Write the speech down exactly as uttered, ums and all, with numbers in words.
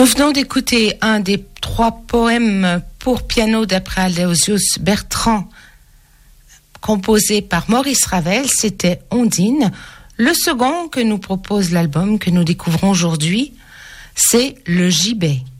Nous venons d'écouter un des trois poèmes pour piano d'après Aloysius Bertrand, composé par Maurice Ravel, c'était Ondine. Le second que nous propose l'album que nous découvrons aujourd'hui, c'est Le Gibet.